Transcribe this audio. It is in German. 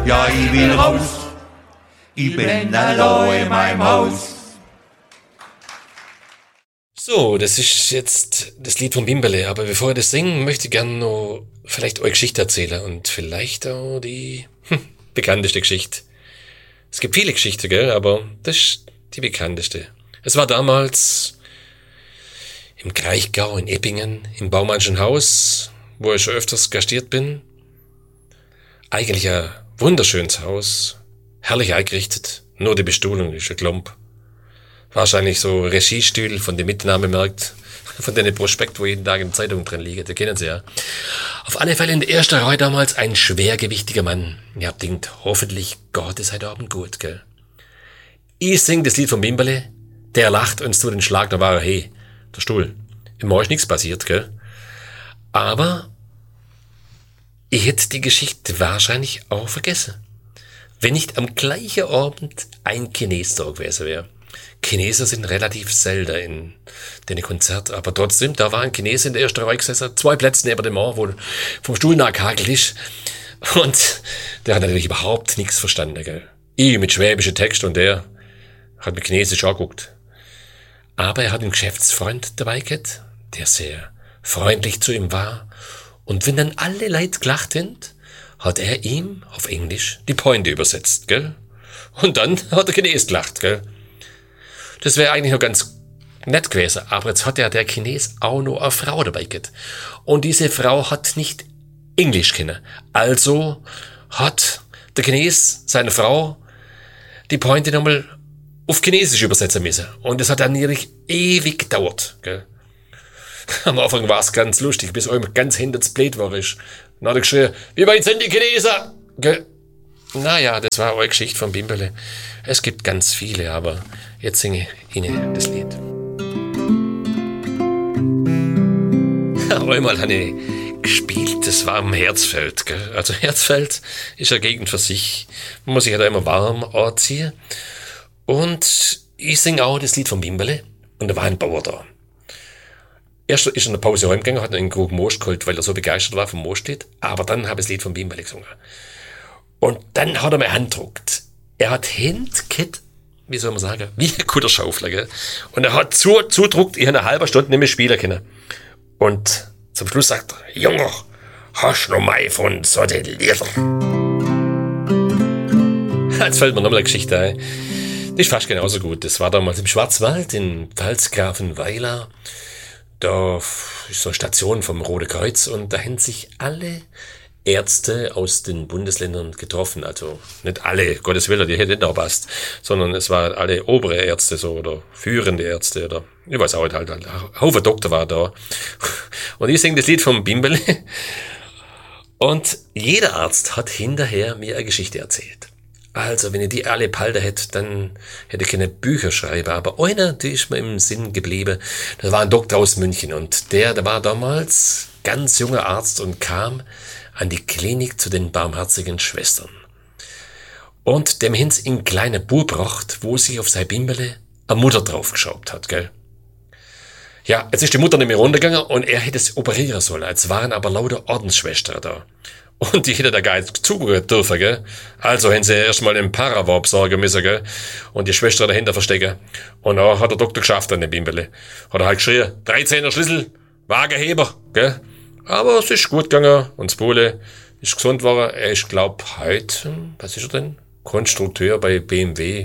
Ja, ich will raus, ich bin allein in meinem Haus. So, das ist jetzt das Lied von Bimberle, aber bevor ich das singe, möchte ich gerne noch vielleicht eure Geschichte erzählen und vielleicht auch die bekannteste Geschichte. Es gibt viele Geschichten, gell, aber das ist die bekannteste. Es war damals im Kraichgau in Eppingen, im Baumannschen Haus, wo ich schon öfters gastiert bin. Eigentlich ein wunderschönes Haus, herrlich eingerichtet, nur die Bestuhlung ist ein Klump. Wahrscheinlich so Regiestühl von den Mitnahmemarkt, von den Prospekt, wo jeden Tag in der Zeitung drin liegen, die kennen sie ja. Auf alle Fälle in der ersten Reihe damals ein schwergewichtiger Mann. Ihr habt denkt, hoffentlich Gott ist heute Abend gut, gell. Ich sing das Lied von Bimberle, der lacht und tut den Schlag, da war er, hey, der Stuhl. Immer ist nichts passiert, gell. Aber ich hätte die Geschichte wahrscheinlich auch vergessen, wenn nicht am gleichen Abend ein Chines da gewesen wäre. Chinesen sind relativ selten in den Konzert, aber trotzdem, da war ein Chines in der ersten Reihe gesessen, 2 Plätze neben dem Mann, wo vom Stuhl nachgehakelt ist. Und der hat natürlich überhaupt nichts verstanden, gell. Ich mit schwäbischen Text und der hat mit Chinesisch angeguckt. Aber er hat einen Geschäftsfreund dabei gehabt, der sehr freundlich zu ihm war. Und wenn dann alle Leute gelacht haben, hat er ihm auf Englisch die Pointe übersetzt, gell. Und dann hat der Chines gelacht, gell. Das wäre eigentlich noch ganz nett gewesen, aber jetzt hat ja der Chines auch noch eine Frau dabei gehabt. Und diese Frau hat nicht Englisch kennen. Also hat der Chines seine Frau die Pointe nochmal auf Chinesisch übersetzen müssen. Und das hat dann natürlich ewig gedauert, gell. Am Anfang war es ganz lustig, bis einem ganz hinter das Blät war ist. Dann hat er geschrien, wie weit sind die Chinesen? Gell. Naja, das war eure Geschichte von Bimberle. Es gibt ganz viele, aber jetzt singe ich Ihnen das Lied. Einmal habe ich gespielt, das war am Herzfeld, gell? Also Herzfeld ist eine Gegend für sich. Man muss sich halt immer warm anziehen. Und ich singe auch das Lied von Bimberle. Und da war ein Bauer da. Erst ist er in der Pause heimgegangen, hat einen Krug Most geholt, weil er so begeistert war vom Mostlied. Aber dann habe ich das Lied von Bimberle gesungen. Und dann hat er mir Hand gedruckt. Er hat Hände gehabt, wie soll man sagen, wie ein guter Schaufler, gell? Und er hat zudruckt, ich habe eine halbe Stunde nicht mehr spielen können. Und zum Schluss sagt er, Junge, hast du noch mal von so den Lieder? Jetzt fällt mir nochmal eine Geschichte ein. Die ist fast genauso gut. Das war damals im Schwarzwald, in Pfalzgrafenweiler. Da ist so eine Station vom Rote Kreuz und da haben sich alle Ärzte aus den Bundesländern getroffen, also nicht alle, Gottes Willen, die hätte nicht noch passt, sondern es waren alle obere Ärzte so oder führende Ärzte oder ich weiß auch nicht, halt ein Haufen Doktor war da. Und ich singe das Lied vom Bimberle und jeder Arzt hat hinterher mir eine Geschichte erzählt. Also, wenn ich die alle behalten hätte, dann hätte ich keine Bücher schreiben. Aber einer, die ist mir im Sinn geblieben, das war ein Doktor aus München und der war damals ganz junger Arzt und kam an die Klinik zu den barmherzigen Schwestern. Und dem Hinz in kleine Bub gebracht, wo sie auf sein Bimberle eine Mutter draufgeschraubt hat, gell. Ja, jetzt ist die Mutter nicht mehr runtergegangen und er hätte es operieren sollen. Jetzt waren aber lauter Ordensschwestern da. Und die hätte da gar nicht zugehört dürfen, gell. Also haben sie erstmal den Parawarp sorgen müssen, gell. Und die Schwester dahinter verstecken. Und dann hat der Doktor geschafft an dem Bimberle. Hat er halt geschrien, 13er Schlüssel, Wagenheber, gell. Aber es ist gut gegangen und das Bule ist gesund geworden. Er ist, glaub, heute, was ist er denn? Konstrukteur bei BMW.